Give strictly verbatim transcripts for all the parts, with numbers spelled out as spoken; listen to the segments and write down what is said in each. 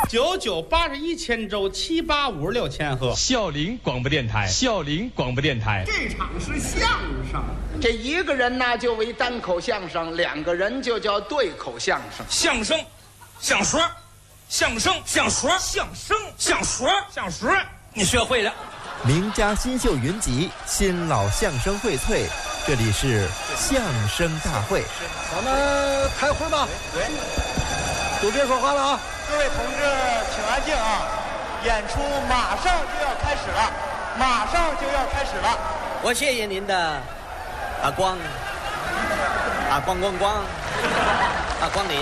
九九八十一千周，七八五十六千赫。 孝陵广播电台，孝陵广播电台。 这场是相声， 这一个人呢就为单口相声，两个人就叫对口相声。 相声，相说，相声，相说，相声，相说，相说，你学会了。 名家新秀云集，新老相声荟萃，这里是相声大会。 咱们开会吧。 对， 都别说话了啊！ 各位同志，请安静啊！演出马上就要开始了，马上就要开始了。 我谢谢您的啊光啊光光光啊光临。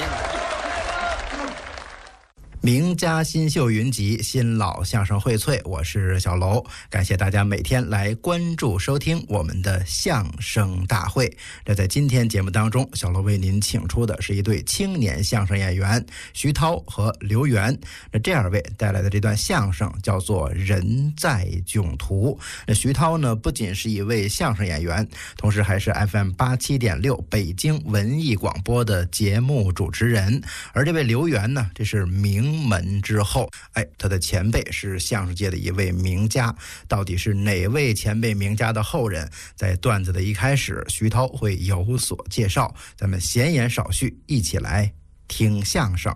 名家新秀云集，新老相声荟萃，我是小楼，感谢大家每天来关注收听我们的相声大会。这在今天节目当中，小楼为您请出的是一对青年相声演员徐涛和刘源。那这二位带来的这段相声叫做《人在囧途》。那徐涛呢，不仅是一位相声演员，同时还是 F M 八七点六北京文艺广播的节目主持人。而这位刘源呢，这是名门之后，哎，他的前辈是相声界的一位名家，到底是哪位前辈名家的后人？在段子的一开始，徐涛会有所介绍，咱们闲言少叙，一起来听相声。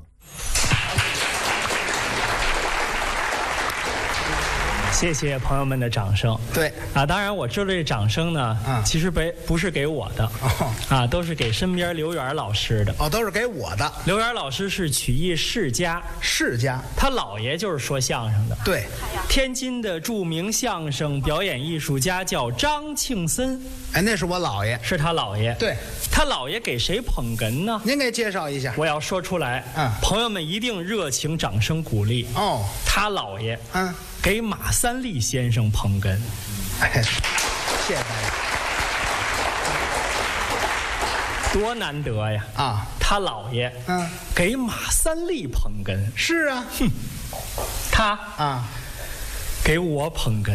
谢谢朋友们的掌声。 对啊，当然我知道这掌声呢，嗯、其实不不是给我的，哦、啊，都是给身边刘源老师的。 哦，都是给我的。 刘源老师是曲艺世家， 世家， 他姥爷就是说相声的。 对， 天津的著名相声表演艺术家叫张庆森。 哎，那是我姥爷， 是他姥爷。 对， 他姥爷给谁捧哏呢？ 您给介绍一下。 我要说出来，嗯，朋友们一定热情掌声鼓励。 哦， 他姥爷， 嗯。 给马三立先生捧哏， 哎，谢谢大家，多难得呀！ 啊， 他姥爷，嗯，给马三立捧哏， 是啊， 哼，他啊， 给我捧哏，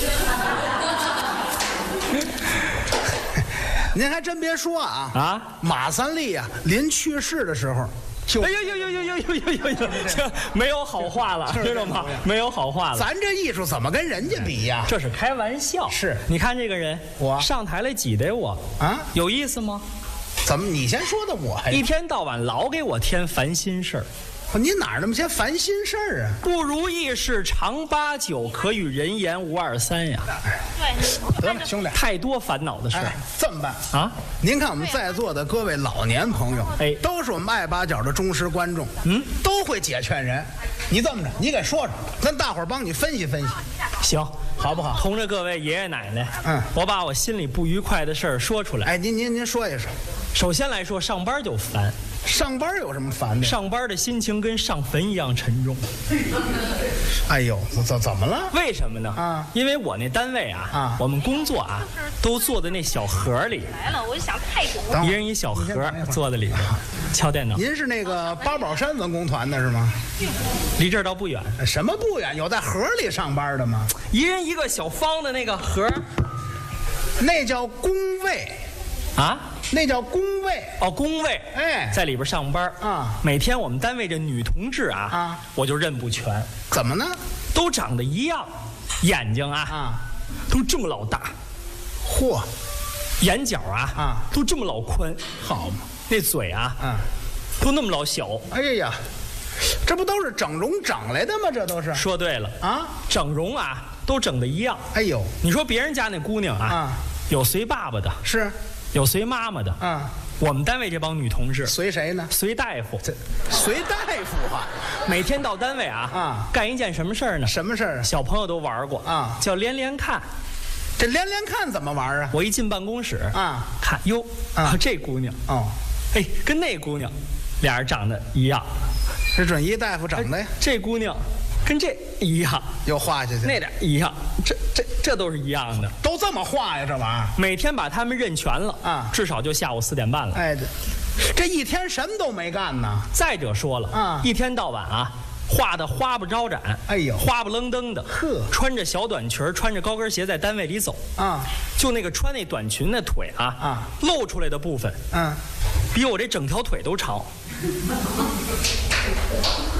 您还真别说啊啊， 马三立呀、啊，临去世的时候。 哎呦呦呦呦呦呦呦呦呦！这没有好话了，知道吗？没有好话了。 咱这艺术怎么跟人家比呀？ 这是开玩笑。 是， 你看这个人， 我上台来挤兑我啊， 有意思吗？ 怎么你先说的我？ 一天到晚老给我添烦心事儿。 你哪儿那么些烦心事儿啊？ 不如意事常八九，可与人言无二三呀。 对，得了，兄弟， 太多烦恼的事儿、哎。 这么办啊？ 您看我们在座的各位老年朋友，哎，都是我们爱八角的忠实观众，嗯，都会解劝人。你这么着，你给说说，咱大伙儿帮你分析分析， 行， 好不好？ 同着各位爷爷奶奶， 嗯， 我把我心里不愉快的事儿说出来。 哎，您您您说一说。 首先来说，上班就烦。 上班有什么烦的？ 上班的心情跟上坟一样沉重。 哎呦，怎怎么了？ 为什么呢？啊，因为我那单位啊，啊，我们工作啊，都坐在那小盒里。 来了，我就想太多。 一人一小盒，坐在里边，敲电脑。 您是那个八宝山文工团的是吗？ 离这儿倒不远。 什么不远？有在盒里上班的吗？ 一人一个小方的那个盒， 那叫工位。 啊， 那叫工位哦，工位， 哎， 在里边上班啊。每天我们单位这女同志啊，啊，我就认不全。 怎么呢？ 都长得一样，眼睛啊，啊，都这么老大， 嚯， 眼角啊，啊，都这么老宽， 好嘛。 那嘴啊，啊，都那么老小。 哎呀，这不都是整容整来的吗？这都是。 说对了啊，整容啊，都整得一样。 哎呦， 你说别人家那姑娘啊，啊有随爸爸的， 是。 有随妈妈的啊， 我们单位这帮女同志随谁呢？ 随大夫。 这随大夫啊！ 每天到单位啊啊，干一件什么事儿呢？ 什么事儿啊？ 小朋友都玩过啊，叫连连看。 这连连看怎么玩啊？ 我一进办公室啊， 看哟啊，这姑娘哦， 哎，跟那姑娘俩人长得一样， 是准一大夫整的呀？ 这姑娘跟这一样， 又画下去， 那俩一样，这这这都是一样的， 都这么画呀？这玩意儿每天把他们认全了啊，至少就下午四点半了。 哎，这这一天什么都没干呢。 再者说了啊，一天到晚啊，画的花不招展， 哎呦， 花不愣登的，呵，穿着小短裙，穿着高跟鞋在单位里走啊，就那个穿那短裙的腿啊啊，露出来的部分，嗯，比我这整条腿都长。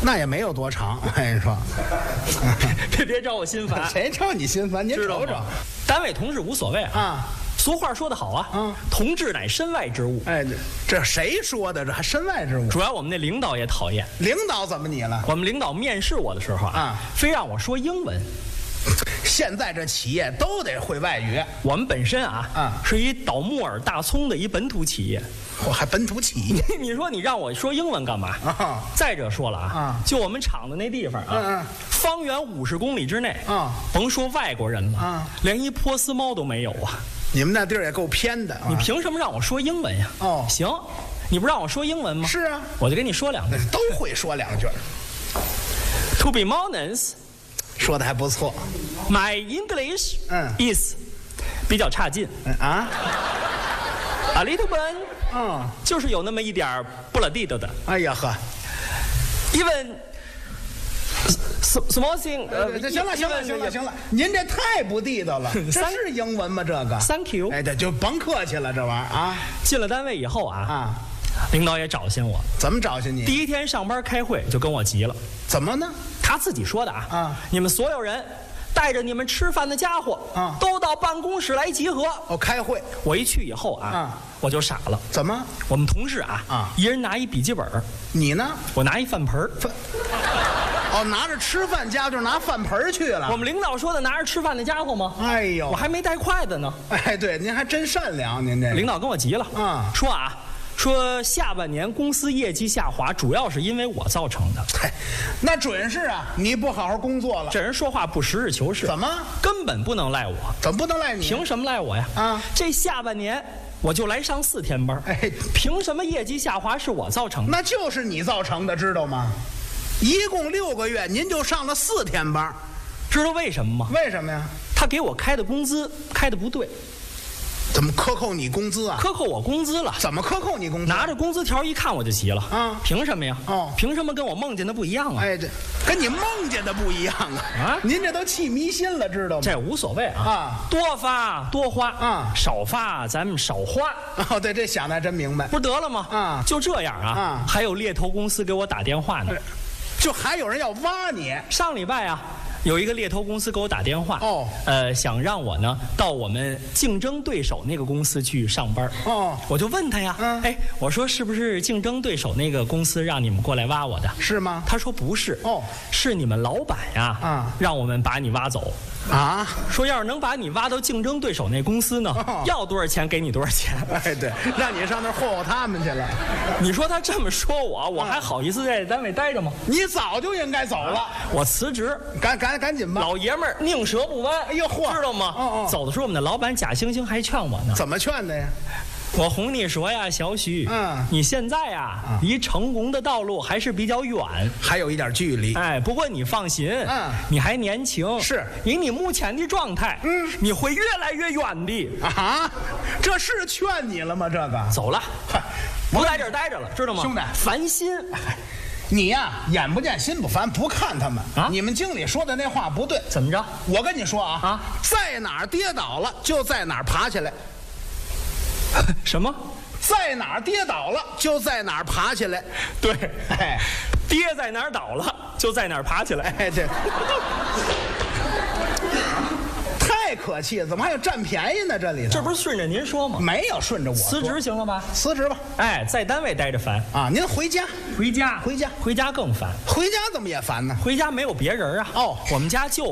那也没有多长，我跟你说。 别别找我心烦， 谁找你心烦？您瞅瞅， 单位同志无所谓啊。啊俗话说得好啊，嗯，同志乃身外之物。 哎，这谁说的？这还身外之物？ 主要我们那领导也讨厌。 领导怎么你了？ 我们领导面试我的时候啊，啊非让我说英文。 现在这企业都得会外语。 我们本身啊，啊是一倒木耳大葱的一本土企业。 我还本土企业？ 你说你让我说英文干嘛？啊！再者说了啊，啊就我们厂子那地方啊，嗯嗯方圆五十公里之内啊，甭说外国人了啊，连一波斯猫都没有啊。 你们那地儿也够偏的，啊、 你凭什么让我说英文呀？哦，行，你不让我说英文吗？ 是啊， 我就跟你说两句， 都会说两句。 To be honest， 说的还不错。 My English 嗯 is 比较差劲。 嗯啊 ，a little bit， 嗯，就是有那么一点不拉地道的。 哎呀呵 ，even。small thing， 呃，行了行了行了行了，您这太不地道了，这是英文吗？这个 ，Thank you， 哎，这就甭客气了，这玩意儿啊。 进了单位以后啊，啊，领导也找寻我， 怎么找寻你？ 第一天上班开会就跟我急了， 怎么呢？ 他自己说的啊，啊，你们所有人带着你们吃饭的家伙啊，都到办公室来集合。 哦，开会。 我一去以后啊，啊我就傻了。 怎么？ 我们同事啊，啊，一人拿一笔记本， 你呢？ 我拿一饭盆饭。哦，拿着吃饭家就拿饭盆去了。 我们领导说的拿着吃饭的家伙吗？ 哎呦， 我还没带筷子呢。 哎，对，您还真善良，您这领导跟我急了啊，说啊，说下半年公司业绩下滑，主要是因为我造成的。 嗨，那准是啊，你不好好工作了。 这人说话不实事求是。 怎么？ 根本不能赖我。 怎么不能赖你？ 凭什么赖我呀？啊，这下半年我就来上四天班，哎，凭什么业绩下滑是我造成的？ 那就是你造成的，知道吗？一共六个月，您就上了四天班， 知道为什么吗？ 为什么呀？ 他给我开的工资开的不对。 怎么克扣你工资啊？ 克扣我工资了？ 怎么克扣你工资？ 拿着工资条一看我就急了啊！凭什么呀？哦，凭什么跟我梦见的不一样啊？ 哎，这跟你梦见的不一样啊！啊，您这都气迷心了，知道吗？ 这无所谓啊！啊，多发多花啊，少发咱们少花。 哦，对，这想的还真明白。 不是得了吗？啊，就这样啊！啊，还有猎头公司给我打电话呢， 就还有人要挖你。 上礼拜啊。有一个猎头公司给我打电话，哦，呃，想让我呢到我们竞争对手那个公司去上班，哦，我就问他呀，嗯，哎，我说是不是竞争对手那个公司让你们过来挖我的？ 是吗？ 他说不是，哦，是你们老板呀，啊，让我们把你挖走，啊，说要是能把你挖到竞争对手那公司呢，哦，要多少钱给你多少钱， 哎，对，让你上那儿霍霍他们去了。 你说他这么说我，我还好意思在单位待着吗？ 你早就应该走了， 我辞职， 赶赶。赶紧吧， 老爷们儿宁折不弯。哎呦嚯，知道吗？哦哦，走的时候我们的老板贾星星还劝我呢。 怎么劝的呀？ 我哄你说呀，小许，嗯，你现在呀，离成功的道路还是比较远， 还有一点距离。 哎，不过你放心，嗯，你还年轻， 是， 以你目前的状态，嗯，你会越来越远的。 啊，这是劝你了吗？这个走了，不在这儿待着了，知道吗？ 兄弟， 烦心。 你呀，眼不见心不烦，不看他们啊！你们经理说的那话不对， 怎么着？ 我跟你说啊，啊，在哪儿跌倒了，就在哪儿爬起来。 什么？ 在哪儿跌倒了，就在哪儿爬起来。 对，哎，跌在哪儿倒了，就在哪儿爬起来。 哎，对。太可气了，怎么还有占便宜呢？这里头这不是顺着您说吗？ 没有顺着我说。 辞职行了吧？ 辞职吧。 哎，在单位待着烦啊！您回家， 回家， 回家， 回家更烦。 回家怎么也烦呢？ 回家没有别人啊。哦，我们家就